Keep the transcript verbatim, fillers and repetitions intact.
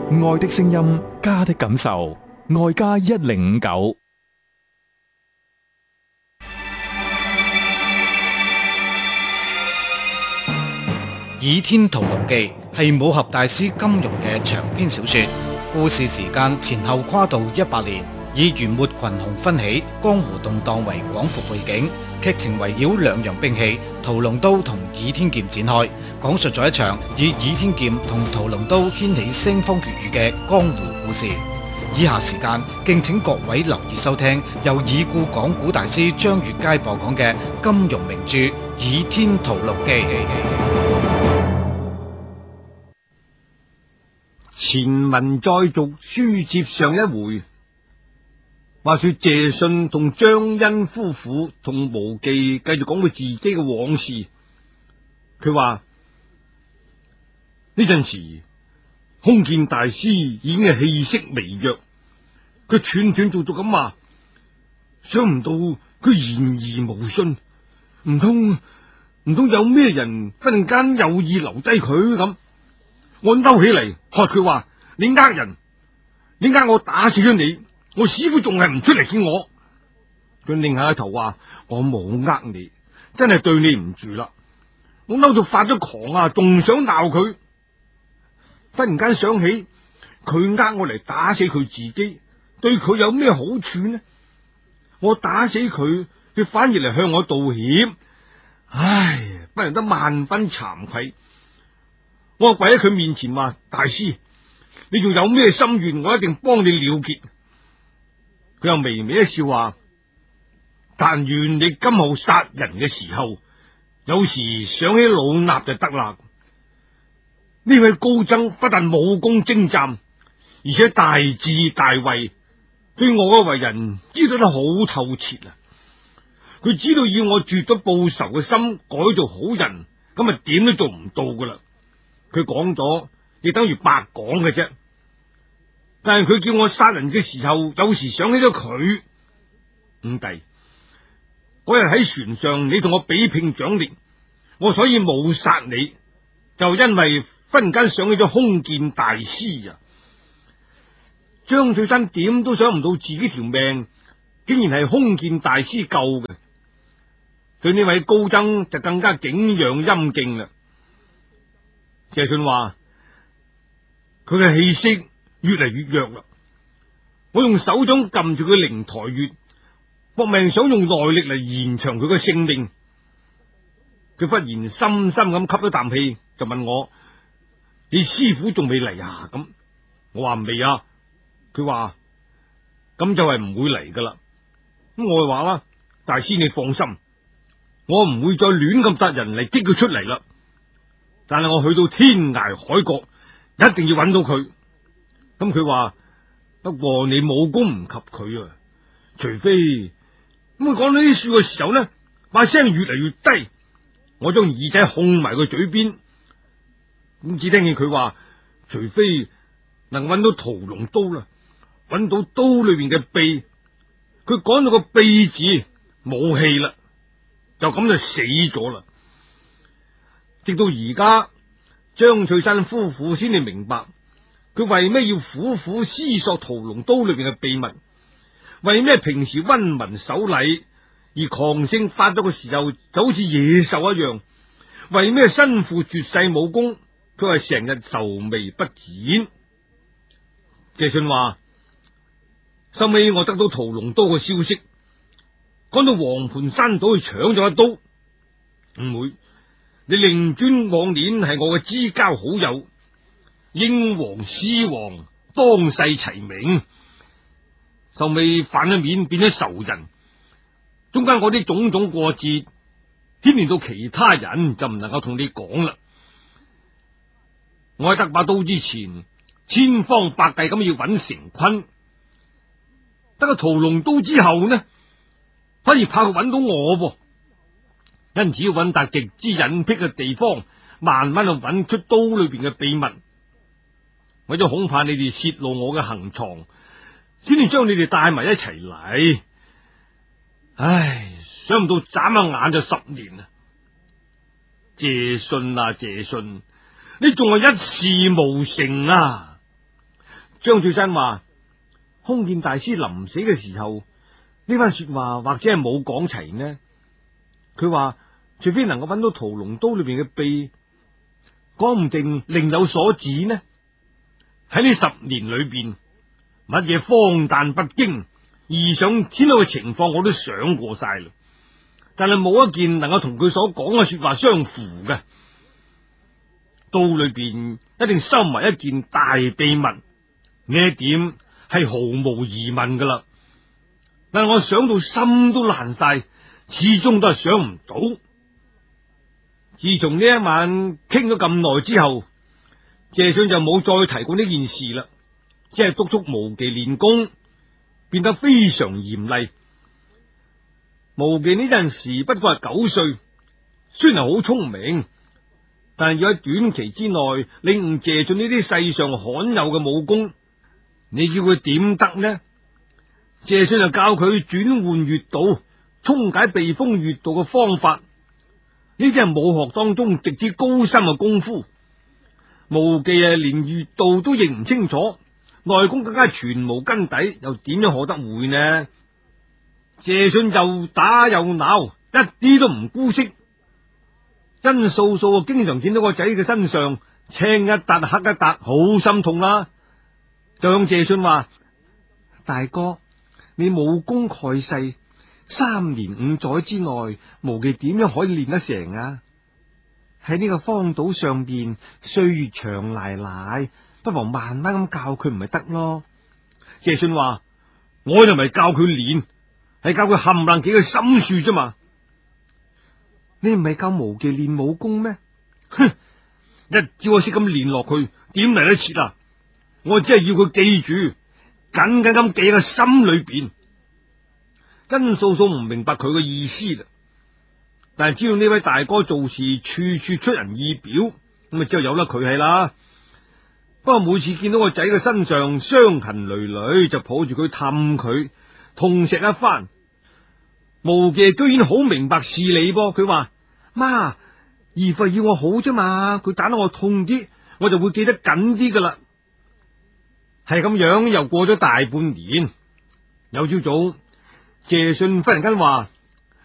愛的聲音，家的感受，愛家一零五九。 《倚天屠龍記》係武俠大師金庸嘅長篇小說，故事時間前後跨度一百年，以元末群雄紛起、江湖動盪為廣闊背景，劇情圍繞兩樣兵器屠龍刀同倚天劍展開，講述咗一場以倚天劍同屠龍刀掀起腥風血雨嘅江湖故事。以下時間敬請各位留意收聽由已故講古大師張月佳播講嘅金庸名著《倚天屠龍記》。 前文再續，書接上一回。話說謝遜同張欣夫婦同無忌繼續講佢自己嘅往事。佢話呢陣時，空劍大師已經係氣息微弱，佢斷斷續續咁話，想唔到佢言而無信，唔通唔通有咩人忽然間有意留低佢咁？我嬲起嚟，喝佢話：你呃人，你呃我打死咗你，我師傅仲係唔出嚟見我。佢擰下頭話：我冇呃你，真係對你唔住啦。我嬲到發咗狂啊，仲想鬧佢。忽然間想起，佢呃我嚟打死佢自己，對佢有咩好處呢？我打死佢，佢反而嚟向我道歉。唉，不由得萬分慚愧。我跪喺佢面前話：大師，你仲有咩心願，我一定幫你了結。佢又微微一笑話：但願你今後殺人嘅時候，有時想起老衲就得啦。呢位高僧不但武功精湛，而且大智大慧，對我嘅為人知道得好透徹啊！佢知道以我絕咗報仇嘅心改做好人，咁啊點都做唔到噶啦。佢講咗，亦等於白講嘅啫。但係佢叫我殺人嘅時候，有時想起咗佢。五弟，嗰日喺船上，你同我比拼掌力，我所以冇殺你，就因為忽然間想起咗空劍大師啊！張翠山點都想唔到自己條命竟然係空劍大師救嘅，對呢位高僧就更加景仰欽敬啦。謝遜話：佢嘅氣息越嚟越弱啦，我用手掌撳住佢靈台穴，搏命想用內力嚟延長佢嘅性命。佢忽然深深咁吸咗啖氣，就問我：你師傅仲未嚟啊？咁我話未啊。佢話：咁就係唔會嚟噶啦。咁我就話啦：大師你放心，我唔會再亂咁殺人嚟激佢出嚟啦。但係我去到天涯海角，一定要揾到佢。咁佢話：不過你武功唔及佢啊，除非咁。佢講到呢啲說嘅時候呢，把聲越嚟越低。我將耳仔控埋佢嘴邊，咁只聽見佢話：除非能揾到屠龍刀啦，揾到刀裏邊嘅臂。佢講到個臂字冇氣啦，就咁就死咗啦。直到而家，張翠山夫婦先至明白，佢為咩要苦苦思索屠龍刀裏邊嘅秘密，為咩平時溫文守禮，而狂性發作嘅時候就好似野獸一樣，為咩身負絕世武功，佢係成日愁眉不展。謝遜話：收尾我得到屠龍刀嘅消息，趕到黃盤山島去搶咗一刀。唔會。你令尊往年係我嘅知交好友，英皇獅王當世齊名，後尾反咗面變咗仇人，中間嗰啲種種過節，牽連到其他人就唔能夠同你講啦。我喺得把刀之前，千方百計咁要揾成坤，得個屠龍刀之後呢，反而怕佢揾到我噃。因此要揾笪極之隱僻嘅地方，慢慢去揾出刀裏邊嘅秘密。為咗恐怕你哋泄露我嘅行藏，先至將你哋帶埋一齊嚟。唉，想唔到眨下眼就十年啦。謝遜啊謝遜，你仲係一事無成啊！ 張翠山話：空見大師臨死嘅時候，呢番說話或者係冇講齊呢？佢話除非能夠揾到屠龍刀裏邊嘅秘，講唔定另有所指呢。喺呢十年裏邊，乜嘢荒誕不經、異想天開嘅情況我都想過晒啦，但係冇一件能夠同佢所講嘅說話相符嘅。刀裏邊一定收埋一件大秘密，呢一點係毫無疑問噶啦。但係我想到心都爛晒，始終都係想唔到。自從呢一晚傾咗咁耐之後，謝遜就冇再提過呢件事啦，只係督促無忌練功，變得非常嚴厲。無忌呢陣時不過係九歲，雖然係好聰明，但係要喺短期之內領悟謝遜呢啲世上罕有嘅武功，你叫佢點得呢？謝遜就教佢轉換穴道、沖解避風穴道嘅方法，呢啲係武學當中極之高深嘅功夫。無忌啊，連穴道都認唔清楚，內功更加全無根底，又點樣學得會呢？謝遜又打又鬧，一啲都唔姑息。甄素素啊，經常見到個仔嘅身上青一笪黑一笪，好心痛啦，就向謝遜話：大哥，你武功蓋世，三年五載之內，無忌點樣可以練得成啊？喺呢個荒島上邊，歲月長賴賴，不妨慢慢咁教佢唔係得咯。謝遜話：我又唔係教佢練，係教佢冚唪唥幾個心術啫嘛。你唔係教無忌練武功咩？哼，一朝我識咁練落去，點嚟得切啊？我只係要佢記住，緊緊咁記喺個心裏邊。甄素素唔明白佢嘅意思啦，但係知道呢位大哥做事處處出人意表，咁啊之後由得佢係啦。不過每次見到個仔嘅身上傷痕累累，就抱住佢氹佢，痛錫一番。無忌居然好明白事理噃，佢話：媽，義父要我好啫嘛，佢打得我痛啲，我就會記得緊啲噶啦。係咁樣，又過咗大半年。有朝早，謝遜忽然間話：